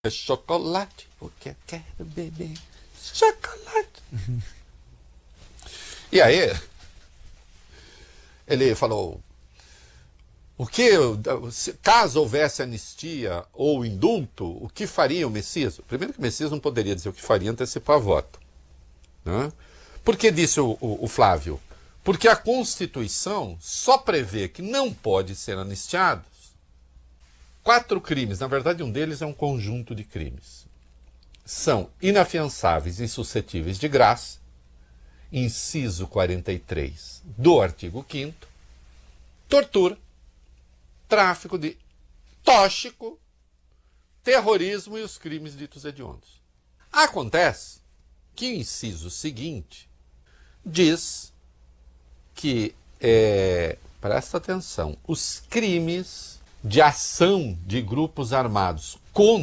chocolate, porque eu quero beber chocolate. E aí, ele falou, caso houvesse anistia ou indulto, o que faria o Messias? Primeiro que o Messias não poderia dizer o que faria, antecipar voto. Né? Por que disse o Flávio? Porque a Constituição só prevê que não pode ser anistiados 4 crimes. Na verdade, um deles é um conjunto de crimes. São inafiançáveis e suscetíveis de graça, inciso 43 do artigo 5º, tortura, tráfico de tóxico, terrorismo e os crimes ditos hediondos. Acontece que o inciso seguinte diz que, presta atenção, os crimes de ação de grupos armados contra